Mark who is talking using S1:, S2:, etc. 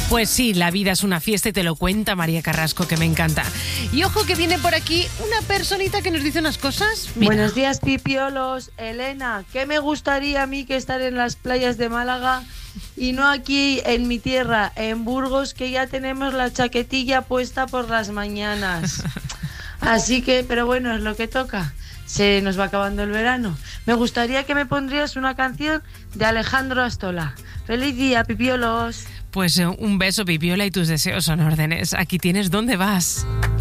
S1: Pues sí, la vida es una fiesta y te lo cuenta María Carrasco, que me encanta. Y ojo que viene por aquí una personita que nos dice unas cosas. Mira.
S2: Buenos días, pipiolos. Elena, ¿qué me gustaría a mí que estar en las playas de Málaga y no aquí en mi tierra, en Burgos, que ya tenemos la chaquetilla puesta por las mañanas? Así que, pero bueno, es lo que toca. Se nos va acabando el verano. Me gustaría que me pondrías una canción de Alejandro Astola. ¡Feliz día, pipiolos!
S1: Pues un beso, Pipiola, y tus deseos son órdenes. Aquí tienes ¿Dónde vas?